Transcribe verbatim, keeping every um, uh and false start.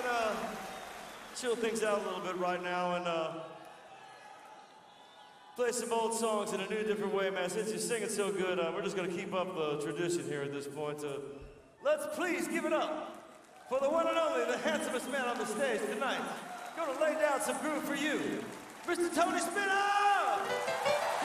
gonna chill things out a little bit right now and uh, play some old songs in a new, different way, man. Since you're singing so good, uh, we're just gonna keep up the tradition here at this point. Uh, let's please give it up for the one and only, the handsomest man on the stage tonight. Gonna lay down some groove for you, Mister Tony Spinner!